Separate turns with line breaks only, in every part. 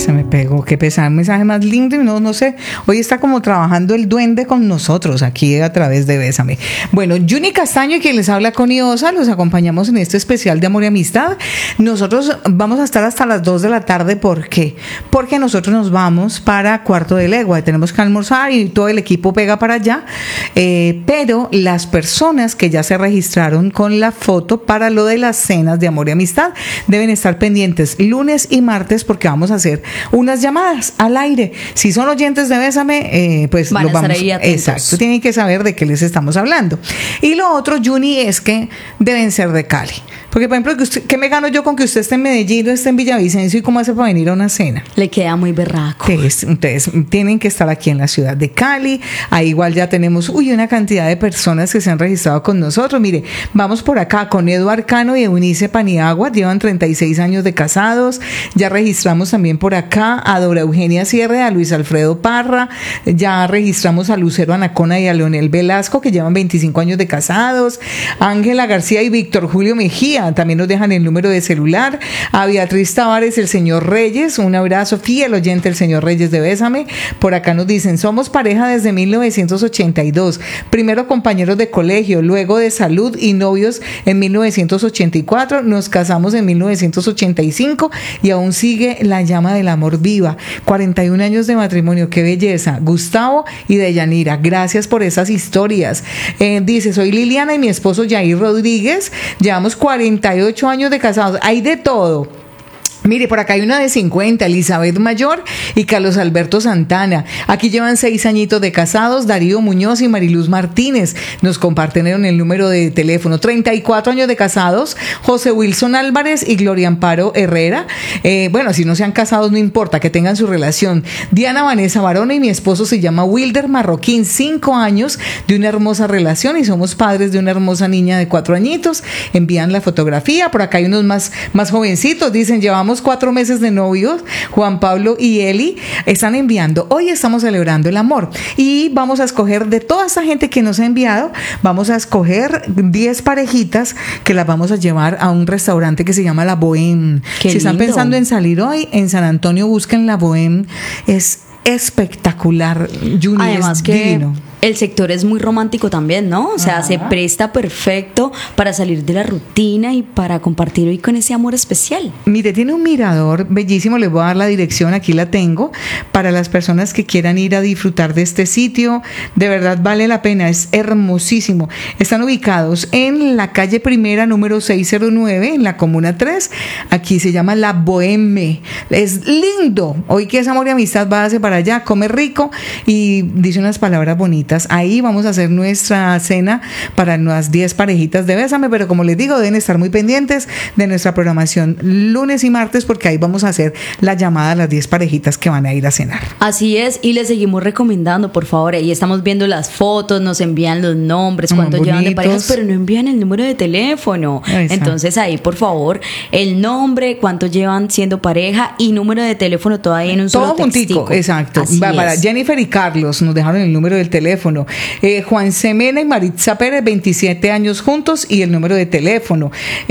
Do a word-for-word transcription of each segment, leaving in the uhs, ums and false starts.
se me pegó, qué pesar, un mensaje más lindo y no, no sé, hoy está como trabajando el duende con nosotros aquí a través de Bésame. Bueno, Juni Castaño y quien les habla Connie Osa, los acompañamos en este especial de Amor y Amistad. Nosotros vamos a estar hasta las dos de la tarde, ¿por qué? Porque nosotros nos vamos para Cuarto de Legua, tenemos que almorzar y todo el equipo pega para allá, eh, pero las personas que ya se registraron con la foto para lo de las cenas de Amor y Amistad deben estar pendientes lunes y martes porque vamos a hacer unas llamadas al aire. Si son oyentes de Bésame, eh, pues
van
lo
a
vamos.
estar ahí atentos.
Exacto, tienen que saber de qué les estamos hablando. Y lo otro, Juni, es que deben ser de Cali. Porque, por ejemplo, que usted, ¿qué me gano yo con que usted esté en Medellín o esté en Villavicencio y cómo hace para venir a una cena?
Le queda muy berraco.
Entonces, entonces, tienen que estar aquí en la ciudad de Cali. Ahí igual ya tenemos, uy, una cantidad de personas que se han registrado con nosotros. Mire, vamos por acá con Eduardo Cano y Eunice Paniagua, llevan treinta y seis años de casados. Ya registramos también por acá a Dora Eugenia Sierra, a Luis Alfredo Parra. Ya registramos a Lucero Anacona y a Leonel Velasco, que llevan veinticinco años de casados. Ángela García y Víctor Julio Mejía también nos dejan el número de celular. A Beatriz Tavares, el señor Reyes, un abrazo, fiel oyente el señor Reyes de Bésame. Por acá nos dicen, somos pareja desde mil novecientos ochenta y dos, primero compañeros de colegio, luego de salud y novios en mil novecientos ochenta y cuatro, nos casamos en mil novecientos ochenta y cinco y aún sigue la llama del amor viva. cuarenta y un años de matrimonio, qué belleza. Gustavo y Deyanira, gracias por esas historias. Eh, dice, soy Liliana y mi esposo Jair Rodríguez, llevamos cuarenta y ocho años de casados, hay de todo. Mire, por acá hay una de cincuenta, Elizabeth Mayor y Carlos Alberto Santana. Aquí llevan seis añitos de casados, Darío Muñoz y Mariluz Martínez. Nos compartieron el número de teléfono. treinta y cuatro años de casados, José Wilson Álvarez y Gloria Amparo Herrera. Eh, bueno, si no se han casado, no importa, que tengan su relación. Diana Vanessa Barona y mi esposo se llama Wilder Marroquín. Cinco años de una hermosa relación y somos padres de una hermosa niña de cuatro añitos. Envían la fotografía. Por acá hay unos más, más jovencitos. Dicen, llevamos cuatro meses de novios, Juan Pablo y Eli están enviando, hoy estamos celebrando el amor y vamos a escoger de toda esa gente que nos ha enviado, vamos a escoger diez parejitas que las vamos a llevar a un restaurante que se llama La Bohème.
Qué
si están
lindo.
pensando en salir hoy en San Antonio, busquen La Bohème, es espectacular, Juni,
Además
es
que
divino.
el sector es muy romántico también, ¿no? O sea,
Ajá.
se presta perfecto para salir de la rutina y para compartir hoy con ese amor especial.
Mire, tiene un mirador bellísimo, les voy a dar la dirección, aquí la tengo, para las personas que quieran ir a disfrutar de este sitio, de verdad vale la pena, es hermosísimo. Están ubicados en la calle Primera, número seiscientos nueve, en la Comuna tres, aquí se llama La Bohème, es lindo, hoy que es amor y amistad, váyase para allá, come rico y dice unas palabras bonitas. Ahí vamos a hacer nuestra cena para unas diez parejitas de Bésame, pero como les digo, deben estar muy pendientes de nuestra programación lunes y martes porque ahí vamos a hacer la llamada a las diez parejitas que van a ir a cenar.
Así es, y les seguimos recomendando, por favor, ahí estamos viendo las fotos, nos envían los nombres,
Muy
cuánto llevan de
bonitos.
parejas, pero no envían el número de teléfono.
Exacto.
Entonces ahí, por favor, el nombre, cuánto llevan siendo pareja y número de teléfono todo ahí en un solo
Todo juntico,
textico.
exacto.
Así
Va para
es.
Jennifer y Carlos, nos dejaron el número del teléfono. Eh, Juan Semena y Maritza Pérez, veintisiete años juntos y el número de teléfono.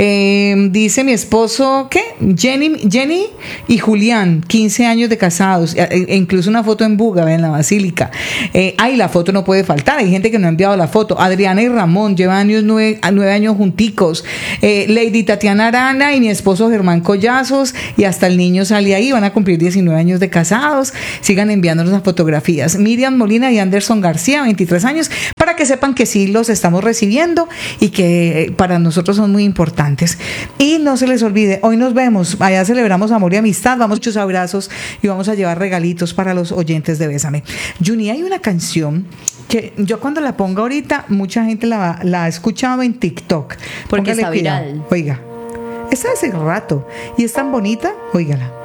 Eh, dice mi esposo, ¿qué? Jenny, Jenny y Julián, quince años de casados, e, e incluso una foto en Buga, en la Basílica. Eh, ay, la foto no puede faltar, hay gente que no ha enviado la foto. Adriana y Ramón, llevan años, nueve, nueve años junticos. Eh, Lady Tatiana Arana y mi esposo Germán Collazos, y hasta el niño sale ahí, van a cumplir diecinueve años de casados. Sigan enviándonos las fotografías. Miriam Molina y Anderson García, veintitrés años, para que sepan que sí los estamos recibiendo y que para nosotros son muy importantes. Y no se les olvide, hoy nos vemos, allá celebramos amor y amistad, vamos muchos abrazos y vamos a llevar regalitos para los oyentes de Bésame. Juni, hay una canción que yo cuando la pongo ahorita, mucha gente la, la ha escuchado en TikTok.
Porque
Póngale
está
cuidado.
viral.
Oiga, esta hace rato y es tan bonita, óigala.